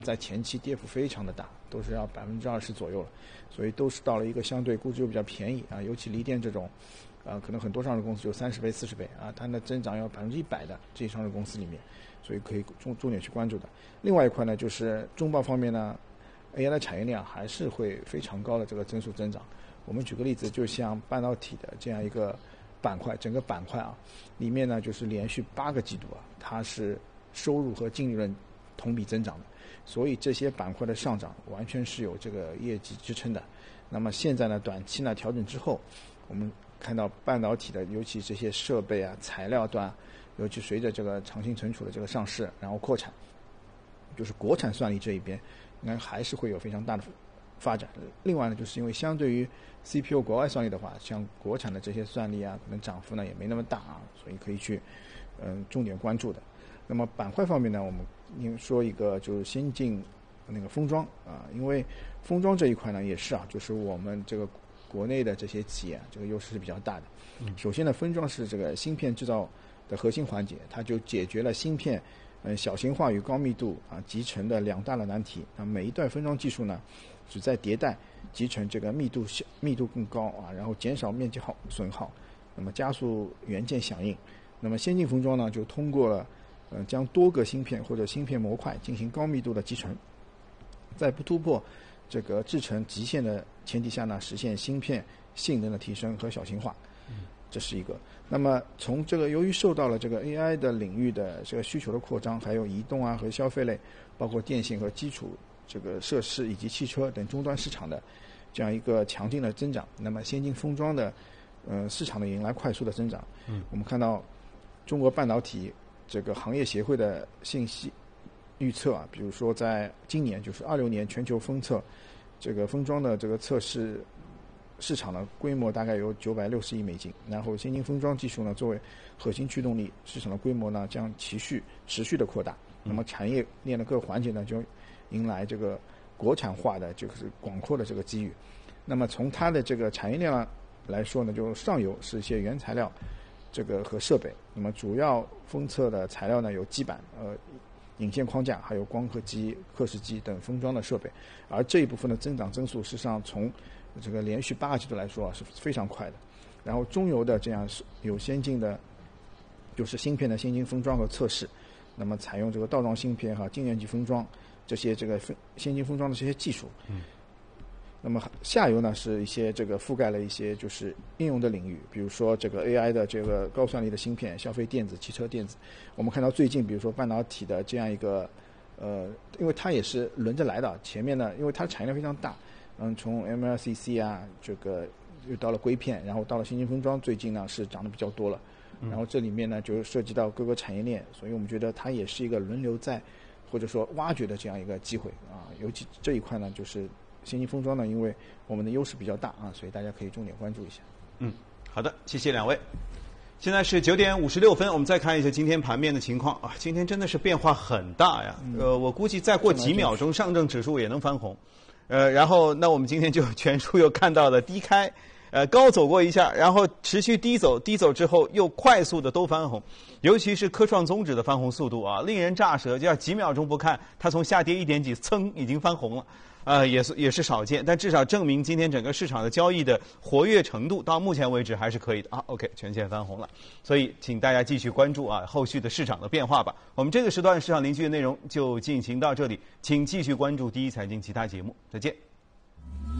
在前期跌幅非常的大，都是要20%左右了，所以都是到了一个相对估值又比较便宜啊，尤其锂电这种，可能很多上市公司就30倍、40倍啊，它的增长要100%的这些上市公司里面，所以可以重点去关注的。另外一块呢，就是中报方面呢 ，AI 的产业链还是会非常高的这个增速增长。我们举个例子，就像半导体的这样一个板块，整个板块啊，里面呢就是连续8个季度啊，它是收入和净利润同比增长的，所以这些板块的上涨完全是有这个业绩支撑的。那么现在呢，短期呢调整之后，我们看到半导体的，尤其这些设备啊、材料端，尤其随着这个长鑫存储的这个上市，然后扩产，就是国产算力这一边，应该还是会有非常大的发展。另外呢，就是因为相对于 CPU 国外算力的话，像国产的这些算力啊，可能涨幅呢也没那么大啊，所以可以去重点关注的。那么板块方面呢，我们说一个就是先进那个封装啊，因为封装这一块呢也是啊，就是我们这个国内的这些企业这个优势是比较大的。首先呢，封装是这个芯片制造的核心环节，它就解决了芯片小型化与高密度啊集成的2大的难题。那每一代封装技术呢，只在迭代集成这个密度更高啊，然后减少面积损耗，那么加速元件响应。那么先进封装呢，就通过了将多个芯片或者芯片模块进行高密度的集成，在不突破这个制程极限的前提下呢，实现芯片性能的提升和小型化。这是一个。那么从这个由于受到了这个 AI 的领域的这个需求的扩张，还有移动啊和消费类，包括电信和基础这个设施以及汽车等终端市场的这样一个强劲的增长，那么先进封装的市场的迎来快速的增长。我们看到中国半导体这个行业协会的信息预测啊，比如说在今年就是26年全球封测这个封装的这个测试市场的规模大概有960亿美金，然后先进封装技术呢作为核心驱动力，市场的规模呢将持续的扩大。那么产业链的各个环节呢就迎来这个国产化的就是广阔的这个机遇。那么从它的这个产业链来说呢，就上游是一些原材料这个和设备，那么主要封测的材料呢有基板、引线框架，还有光刻机、刻蚀机等封装的设备。而这一部分的增长增速，事实上从这个连续8个季度来说啊是非常快的。然后中游的这样有先进的，就是芯片的先进封装和测试，那么采用这个倒装芯片和晶圆级封装这些这个先进封装的这些技术。那么下游呢是一些这个覆盖了一些就是应用的领域，比如说这个 AI 的这个高算力的芯片、消费电子、汽车电子。我们看到最近比如说半导体的这样一个因为它也是轮着来的，前面呢因为它产业链非常大，从 MLCC 啊这个又到了硅片，然后到了先进封装，最近呢是涨得比较多了。然后这里面呢就涉及到各个产业链，所以我们觉得它也是一个轮流在或者说挖掘的这样一个机会啊。尤其这一块呢就是先进封装呢，因为我们的优势比较大啊，所以大家可以重点关注一下。 好的，谢谢两位。现在是9点56分，我们再看一下今天盘面的情况啊。今天真的是变化很大呀，我估计再过几秒钟，上证指数也能翻红。然后那我们今天就全书又看到了低开，高走过一下，然后持续低走之后又快速的都翻红，尤其是科创综指的翻红速度啊，令人咋舌，就要几秒钟不看，它从下跌1点几，噌已经翻红了。也是少见，但至少证明今天整个市场的交易的活跃程度到目前为止还是可以的啊。OK， 全线翻红了，所以请大家继续关注啊后续的市场的变化吧。我们这个时段市场邻居的内容就进行到这里，请继续关注第一财经其他节目，再见。